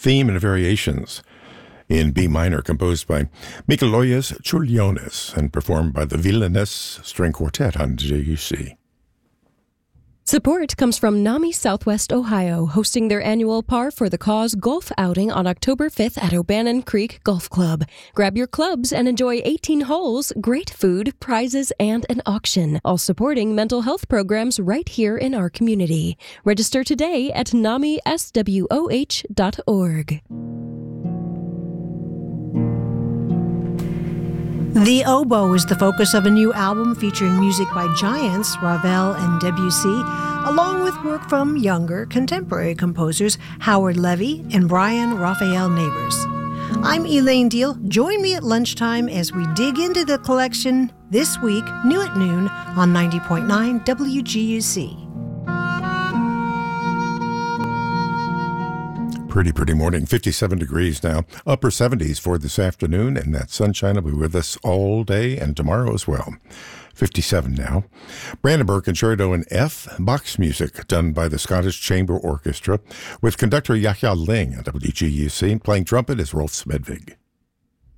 theme and variations in B minor, composed by Mikalojis Choulionis and performed by the Vilnius String Quartet on JUC. Support comes from NAMI Southwest Ohio, hosting their annual Par for the Cause golf outing on October 5th at O'Bannon Creek Golf Club. Grab your clubs and enjoy 18 holes, great food, prizes, and an auction, all supporting mental health programs right here in our community. Register today at namiswoh.org. The Oboe is the focus of a new album featuring music by giants Ravel and Debussy, along with work from younger contemporary composers Howard Levy and Brian Raphael Neighbors. I'm Elaine Deal. Join me at lunchtime as we dig into the collection this week, new at noon on 90.9 WGUC. Pretty morning, 57 degrees now, upper 70s for this afternoon, and that sunshine will be with us all day and tomorrow as well. 57 now. Brandenburg Concerto in F, Bach's music done by the Scottish Chamber Orchestra with conductor Yahya Ling at WGUC. Playing trumpet is Rolf Smedvig.